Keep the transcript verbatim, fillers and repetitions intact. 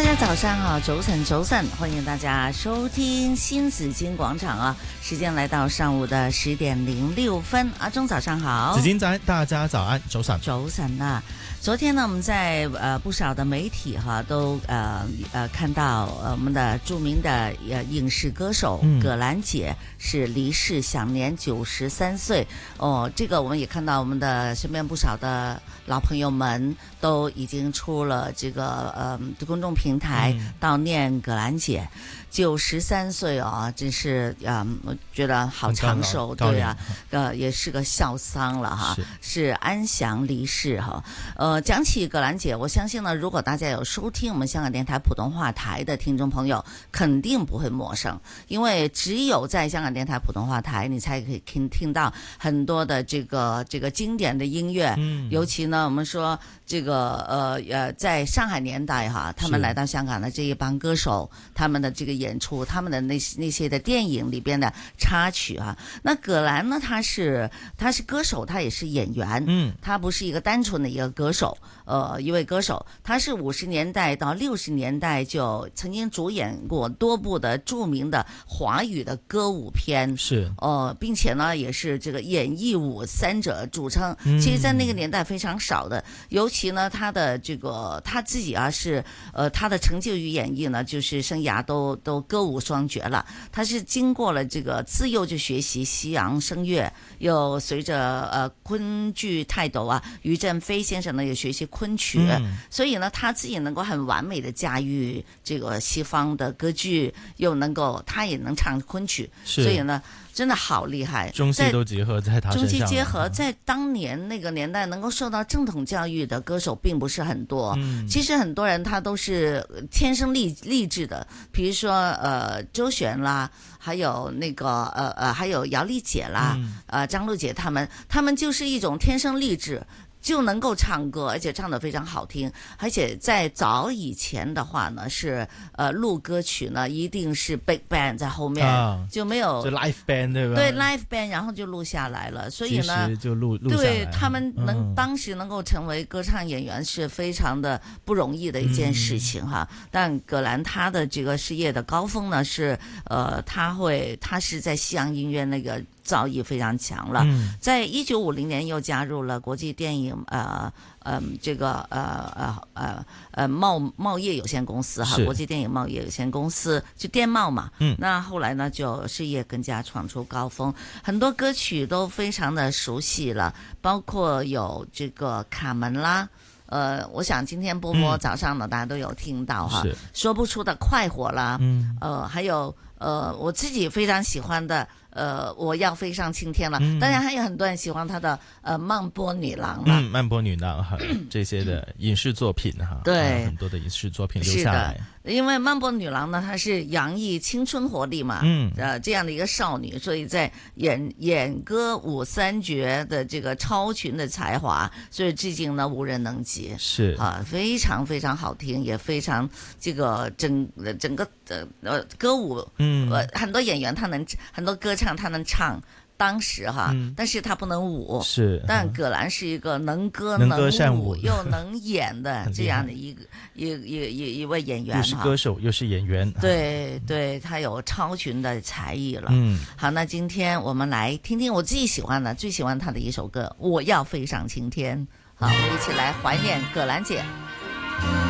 大家早上好，早晨早晨，欢迎大家收听新紫金广场啊！时间来到上午的十点零六分，阿忠早上好， 紫金早安，大家早安，早晨， 早晨啊！昨天呢，我们在呃不少的媒体哈都呃呃看到呃我们的著名的呃影视歌手、嗯、葛兰姐是离世，享年九十三岁哦。这个我们也看到我们的身边不少的老朋友们都已经出了这个呃公众平台悼念葛兰姐。九十三岁哦，真是啊、嗯，我觉得好长寿，对啊，呃，也是个孝丧了哈，是, 是安详离世哈。呃，讲起葛兰姐，我相信呢，如果大家有收听我们香港电台普通话台的听众朋友，肯定不会陌生，因为只有在香港电台普通话台，你才可以听听到很多的这个这个经典的音乐，嗯，尤其呢，我们说这个呃呃，在上海年代哈，他们来到香港的这一帮歌手，他们的这个演出，他们的那那些的电影里边的插曲啊，那葛兰呢，他是他是歌手，他也是演员，嗯，他不是一个单纯的一个歌手，呃，一位歌手，他是五十年代到六十年代就曾经主演过多部的著名的华语的歌舞片， 是， 呃，并且呢，也是这个演艺舞三者著称，嗯、其实，在那个年代非常少的，尤其呢，他的这个他自己啊是，呃，他的成就与演艺呢，就是生涯都都。都歌舞双绝了，他是经过了这个自幼就学习西洋声乐，又随着呃昆剧泰斗啊于振飞先生呢也学习昆曲，嗯、所以呢他自己能够很完美的驾驭这个西方的歌剧，又能够他也能唱昆曲，所以呢。真的好厉害， 中西都结合在他身上。 中西结合，在当年那个年代，能够受到正统教育的歌手并不是很多。嗯、其实很多人他都是天生丽丽质的，比如说呃周璇啦，还有那个呃呃还有姚丽姐啦，嗯、呃张露姐他们，他们就是一种天生丽质。就能够唱歌，而且唱得非常好听，而且在早以前的话呢，是呃录歌曲呢，一定是 big band 在后面，啊、就没有就 live band 对吧？ 对 live band， 然后就录下来了，所以呢， 就录录下来对他们能、 嗯、 当时能够成为歌唱演员是非常的不容易的一件事情哈。嗯、但葛兰他的这个事业的高峰呢，是呃他会他是在西洋音乐那个。造诣非常强了，嗯、在一九五零年又加入了国际电影呃呃这个呃呃呃呃贸贸业有限公司哈，国际电影贸业有限公司就电贸嘛，嗯，那后来呢就事业更加闯出高峰，很多歌曲都非常的熟悉了，包括有这个卡门啦。呃，我想今天波波早上呢，嗯、大家都有听到哈，说不出的快活啦，嗯，呃，还有呃，我自己非常喜欢的。呃，我要飞上青天了。嗯、当然还有很多人喜欢他的呃《曼波女郎》了， 嗯，《曼波女郎》哈，这些的影视作品哈， 对， 很多的影视作品留下来。 因为《曼波女郎》呢，她是洋溢青春活力嘛，嗯，呃，这样的一个少女，所以在演演歌舞三绝的这个超群的才华，所以至今呢无人能及， 是啊，非常非常好听，也非常这个整整个呃呃歌舞，嗯，呃很多演员他能很多歌唱他能唱。当时哈，嗯、但是他不能舞， 是， 但葛兰是一个能歌能歌善舞又能演的这样的一个一一一一位演员， 又是歌手又是演员， 对对，他有超群的才艺了。嗯，好，那今天我们来听听我自己喜欢的，最喜欢他的一首歌《我要飞上青天》。好，我们一起来怀念葛兰姐。